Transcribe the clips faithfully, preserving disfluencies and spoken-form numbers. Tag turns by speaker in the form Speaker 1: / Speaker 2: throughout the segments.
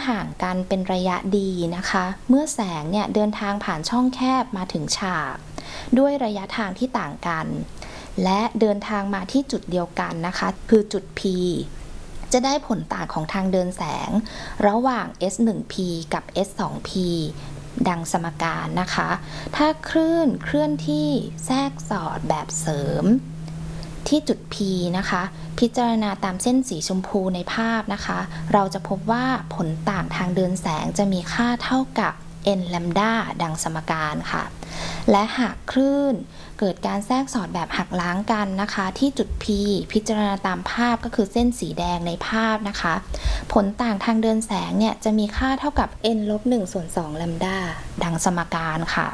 Speaker 1: ห่างกันเป็นระยะดีนะคะเมื่อแสงเนี่ยเดินทางผ่านช่องแคบมาถึงฉากด้วยระยะทางที่ต่างกันและเดินทางมาที่จุดเดียวกันนะคะคือจุด P จะได้ผลต่างของทางเดินแสงระหว่าง เอส หนึ่ง พี กับ เอส สอง พี ดังสมการนะคะถ้าคลื่นเคลื่อนที่แทรกสอดแบบเสริมที่จุด P นะคะพิจารณาตามเส้นสีชมพูในภาพนะคะเราจะพบว่าผลต่างทางเดินแสงจะมีค่าเท่ากับ n แลมดาดังสมการค่ะและหากคลื่นเกิดการแทรกสอดแบบหักล้างกันนะคะที่จุด P พิจารณาตามภาพก็คือเส้นสีแดงในภาพนะคะผลต่างทางเดินแสงเนี่ยจะมีค่าเท่ากับ n ลบหนึ่งส่วนสองแลมดาดังสมการค่ะ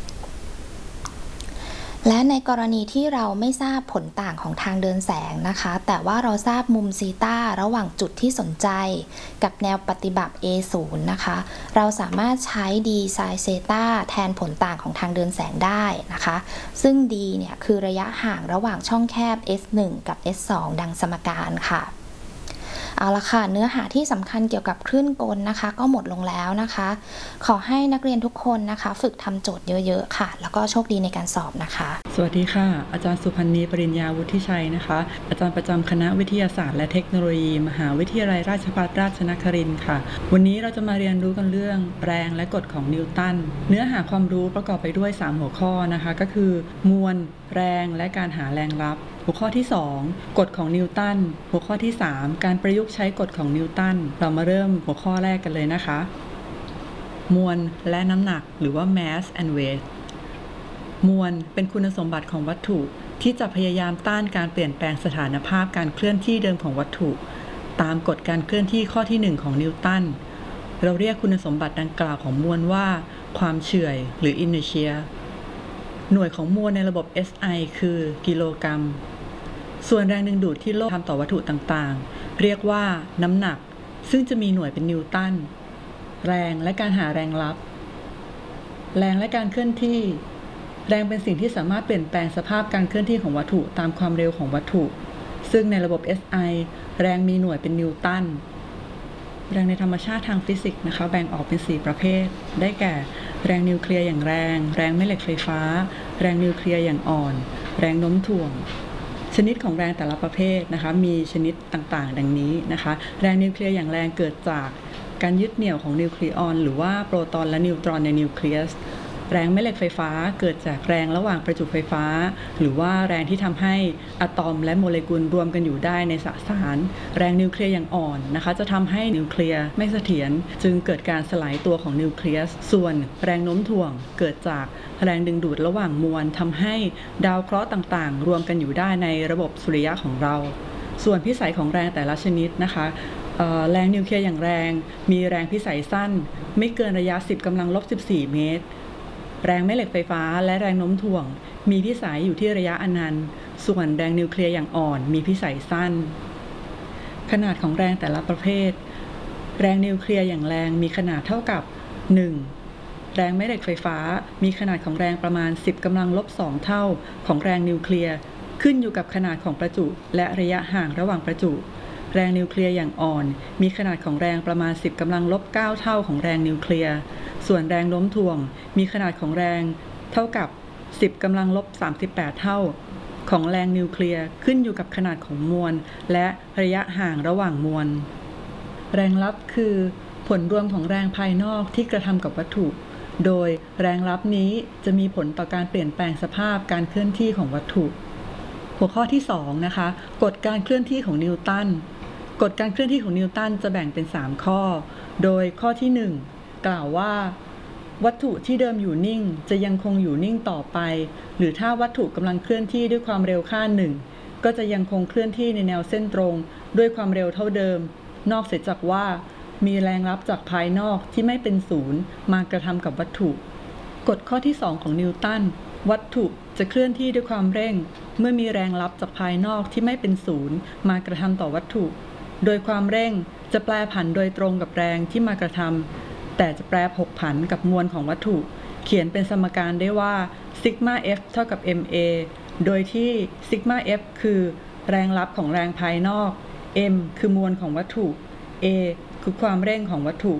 Speaker 1: และในกรณีที่เราไม่ทราบผลต่างของทางเดินแสงนะคะแต่ว่าเราทราบมุมซีตาระหว่างจุดที่สนใจกับแนวปฏิบัติ เอ ศูนย์ นะคะเราสามารถใช้ d ไซน์เซตาแทนผลต่างของทางเดินแสงได้นะคะซึ่ง d เนี่ยคือระยะห่างระหว่างช่องแคบ เอส หนึ่ง กับ เอส สอง ดังสมการค่ะเอาละค่ะเนื้อหาที่สำคัญเกี่ยวกับคลื่นกลนะคะก็หมดลงแล้วนะคะขอให้นักเรียนทุกคนนะคะฝึกทำโจทย์เยอะๆค่ะแล้วก็โชคดีในการสอบนะคะ
Speaker 2: สวัสดีค่ะอาจารย์สุพันธ์นีปริญญาวุฒิชัยนะคะอาจารย์ประจำคณะวิทยาศาสตร์และเทคโนโลยีมหาวิทยาลัยราชภัฏราชนครินทร์ค่ะวันนี้เราจะมาเรียนรู้กันเรื่องแรงและกฎของนิวตันเนื้อหาความรู้ประกอบไปด้วยสามหัวข้อนะคะก็คือมวลแรงและการหาแรงรับหัวข้อที่สองกฎของนิวตันหัวข้อที่สามการประยุกต์ใช้กฎของนิวตันเรามาเริ่มหัวข้อแรกกันเลยนะคะมวลและน้ำหนักหรือว่า mass and weight มวลเป็นคุณสมบัติของวัตถุที่จะพยายามต้านการเปลี่ยนแปลงสถานภาพการเคลื่อนที่เดิมของวัตถุตามกฎการเคลื่อนที่ข้อที่หนึ่งของนิวตันเราเรียกคุณสมบัติดังกล่าวของมวลว่าความเฉื่อยหรือ inertiaหน่วยของมวลในระบบ เอส ไอ คือกิโลกรัมส่วนแรงดึงดูดที่โลกทำต่อวัตถุต่างๆเรียกว่าน้ำหนักซึ่งจะมีหน่วยเป็นนิวตันแรงและการหาแรงรับแรงและการเคลื่อนที่แรงเป็นสิ่งที่สามารถเปลี่ยนแปลงสภาพการเคลื่อนที่ของวัตถุตามความเร็วของวัตถุซึ่งในระบบ เอส ไอ แรงมีหน่วยเป็นนิวตันแรงในธรรมชาติทางฟิสิกส์นะคะแบ่งออกเป็นสี่ประเภทได้แก่แรงนิวเคลียร์อย่างแรงแรงแม่เหล็กไฟฟ้าแรงนิวเคลียร์อย่างอ่อนแรงโน้มถ่วงชนิดของแรงแต่ละประเภทนะคะมีชนิดต่างๆดังนี้นะคะแรงนิวเคลียร์อย่างแรงเกิดจากการยึดเหนี่ยวของนิวเคลียรหรือว่าโปรตอนและนิวตรอนในนิวเคลียสแรงแม่เหล็กไฟฟ้าเกิดจากแรงระหว่างประจุไฟฟ้าหรือว่าแรงที่ทำให้อะตอมและโมเลกุลรวมกันอยู่ได้ในสสารแรงนิวเคลียร์อย่างอ่อนนะคะจะทำให้นิวเคลียร์ไม่เสถียรจึงเกิดการสลายตัวของนิวเคลียสส่วนแรงโน้มถ่วงเกิดจากแรงดึงดูดระหว่างมวลทำให้ดาวเคราะห์ต่างๆรวมกันอยู่ได้ในระบบสุริยะของเราส่วนพิสัยของแรงแต่ละชนิดนะคะแรงนิวเคลียร์อย่างแรงมีแรงพิสัยสั้นไม่เกินระยะสิบกำลังลบสิบสี่เมตรแรงแม่เหล็กไฟฟ้าและแรงโน้มถ่วงมีพิสัยอยู่ที่ระยะอนันต์ส่วนแรงนิวเคลียร์อย่างอ่อนมีพิสัยสั้นขนาดของแรงแต่ละประเภทแรงนิวเคลียร์อย่างแรงมีขนาดเท่ากับหนึ่งแรงแม่เหล็กไฟฟ้ามีขนาดของแรงประมาณสิบกำลังลบสองเท่าของแรงนิวเคลียร์ขึ้นอยู่กับขนาดของประจุและระยะห่างระหว่างประจุแรงนิวเคลียร์อย่างอ่อนมีขนาดของแรงประมาณสิบกำลังลบเก้าเท่าของแรงนิวเคลียร์ส่วนแรงโน้มถ่วงมีขนาดของแรงเท่ากับสิบกำลังลบสามสิบแปดเท่าของแรงนิวเคลียร์ขึ้นอยู่กับขนาดของมวลและระยะห่างระหว่างมวลแรงรับคือผลรวมของแรงภายนอกที่กระทำกับวัตถุโดยแรงรับนี้จะมีผลต่อการเปลี่ยนแปลงสภาพการเคลื่อนที่ของวัตถุหัวข้อที่สองนะคะกฎการเคลื่อนที่ของนิวตันกฎการเคลื่อนที่ของนิวตันจะแบ่งเป็นสามข้อโดยข้อที่หนึ่งกล่าวว่าวัตถุที่เดิมอยู่นิ่งจะยังคงอยู่นิ่งต่อไปหรือถ้าวัตถุกำลังเคลื่อนที่ด้วยความเร็วค่าหนึ่งก็จะยังคงเคลื่อนที่ในแนวเส้นตรงด้วยความเร็วเท่าเดิมนอกเสียจากว่ามีแรงรับจากภายนอกที่ไม่เป็นศูนย์มากระทำกับวัตถุกฎข้อที่สองของนิวตันวัตถุจะเคลื่อนที่ด้วยความเร่งเมื่อมีแรงรับจากภายนอกที่ไม่เป็นศูนย์มากระทำต่อวัตถุโดยความเร่งจะแปรผันโดยตรงกับแรงที่มากระทำแต่จะแปรผกผันกับมวลของวัตถุเขียนเป็นสมการได้ว่าซิกมา F เท่ากับ เอ็ม เอ โดยที่ซิกมา F คือแรงรับของแรงภายนอก M คือมวลของวัตถุ A คือความเร่งของวัตถุ